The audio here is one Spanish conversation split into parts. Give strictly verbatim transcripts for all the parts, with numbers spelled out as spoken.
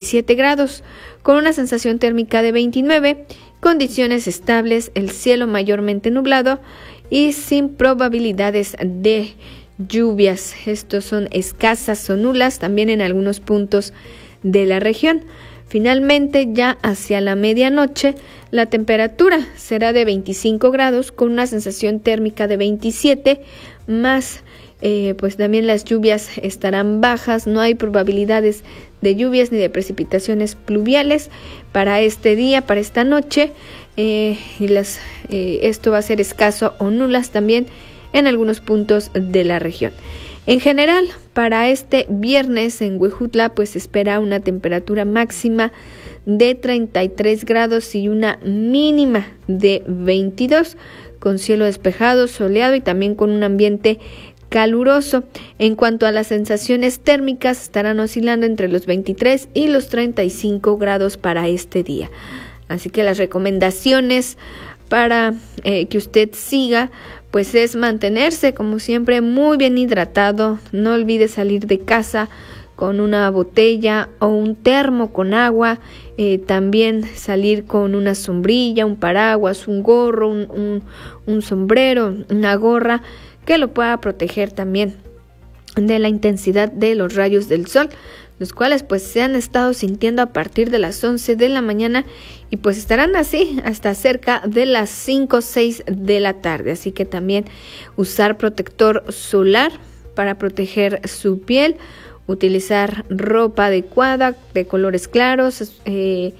veintisiete grados, con una sensación térmica de veintinueve, condiciones estables, el cielo mayormente nublado y sin probabilidades de lluvias. Estos son escasas o nulas también en algunos puntos de la región. Finalmente, ya hacia la medianoche, la temperatura será de veinticinco grados con una sensación térmica de veintisiete, más eh, pues también las lluvias estarán bajas, no hay probabilidades de lluvias ni de precipitaciones pluviales para este día, para esta noche, eh, y las, eh, esto va a ser escaso o nulas también en algunos puntos de la región. En general, para este viernes en Huejutla, pues se espera una temperatura máxima de treinta y tres grados y una mínima de veintidós, con cielo despejado, soleado y también con un ambiente caluroso. En cuanto a las sensaciones térmicas, estarán oscilando entre los veintitrés y los treinta y cinco grados para este día. Así que las recomendaciones para eh, que usted siga, pues es mantenerse como siempre muy bien hidratado. No olvide salir de casa con una botella o un termo con agua, eh, también salir con una sombrilla, un paraguas, un gorro, un, un, un sombrero, una gorra que lo pueda proteger también de la intensidad de los rayos del sol, los cuales pues se han estado sintiendo a partir de las once de la mañana y pues estarán así hasta cerca de las cinco o seis de la tarde. Así que también usar protector solar para proteger su piel, utilizar ropa adecuada de colores claros, eh,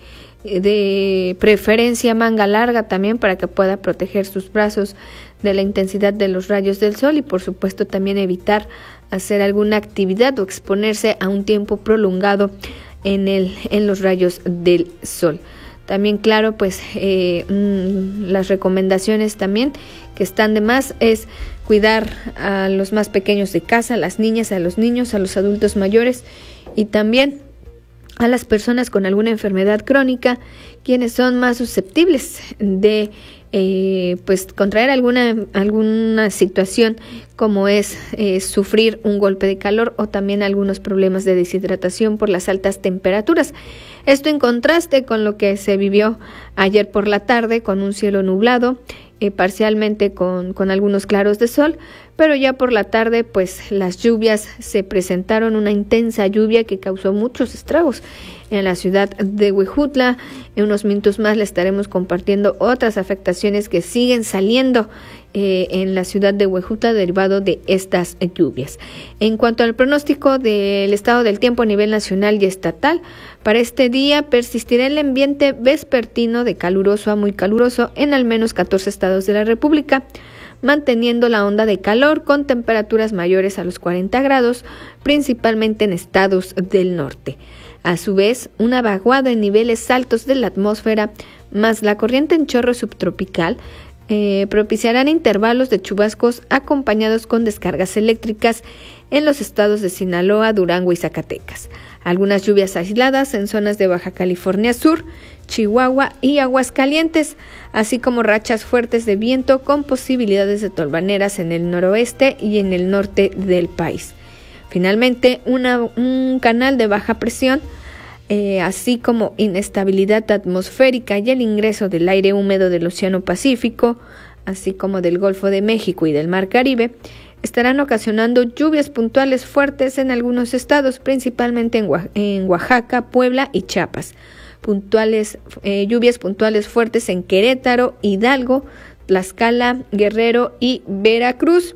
de preferencia manga larga también para que pueda proteger sus brazos de la intensidad de los rayos del sol y por supuesto también evitar hacer alguna actividad o exponerse a un tiempo prolongado en el en los rayos del sol. También claro, pues eh, mmm, las recomendaciones también que están de más es cuidar a los más pequeños de casa, a las niñas, a los niños, a los adultos mayores y también a las personas con alguna enfermedad crónica, quienes son más susceptibles de eh, pues contraer alguna alguna situación como es eh, sufrir un golpe de calor o también algunos problemas de deshidratación por las altas temperaturas. Esto en contraste con lo que se vivió ayer por la tarde con un cielo nublado, eh, parcialmente con, con algunos claros de sol, pero ya por la tarde pues las lluvias se presentaron, una intensa lluvia que causó muchos estragos en la ciudad de Huejutla. En unos minutos más le estaremos compartiendo otras afectaciones que siguen saliendo eh, en la ciudad de Huejutla derivado de estas lluvias. En cuanto al pronóstico del estado del tiempo a nivel nacional y estatal, para este día persistirá el ambiente vespertino de caluroso a muy caluroso en al menos catorce estados de la República, manteniendo la onda de calor con temperaturas mayores a los cuarenta grados, principalmente en estados del norte. A su vez, una vaguada en niveles altos de la atmósfera, más la corriente en chorro subtropical, eh, propiciarán intervalos de chubascos acompañados con descargas eléctricas en los estados de Sinaloa, Durango y Zacatecas. Algunas lluvias aisladas en zonas de Baja California Sur, Chihuahua y Aguascalientes, así como rachas fuertes de viento con posibilidades de tolvaneras en el noroeste y en el norte del país. Finalmente, una, un canal de baja presión, eh, así como inestabilidad atmosférica y el ingreso del aire húmedo del Océano Pacífico, así como del Golfo de México y del Mar Caribe, estarán ocasionando lluvias puntuales fuertes en algunos estados, principalmente en, en Oaxaca, Puebla y Chiapas. Puntuales, eh, lluvias puntuales fuertes en Querétaro, Hidalgo, Tlaxcala, Guerrero y Veracruz,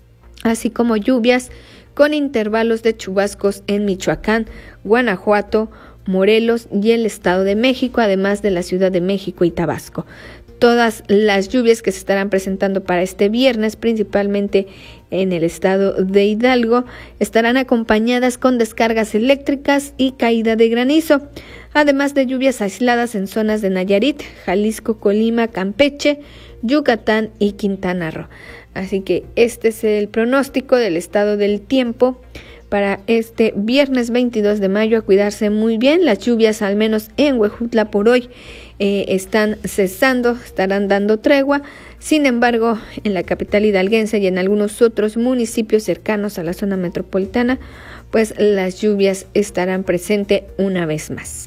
así como lluvias con intervalos de chubascos en Michoacán, Guanajuato, Morelos y el Estado de México, además de la Ciudad de México y Tabasco. Todas las lluvias que se estarán presentando para este viernes, principalmente en el estado de Hidalgo, estarán acompañadas con descargas eléctricas y caída de granizo, además de lluvias aisladas en zonas de Nayarit, Jalisco, Colima, Campeche, Yucatán y Quintana Roo. Así que este es el pronóstico del estado del tiempo para este viernes veintidós de mayo. A cuidarse muy bien. Las lluvias, al menos en Huejutla por hoy, eh, están cesando, estarán dando tregua. Sin embargo, en la capital hidalguense y en algunos otros municipios cercanos a la zona metropolitana, pues las lluvias estarán presentes una vez más.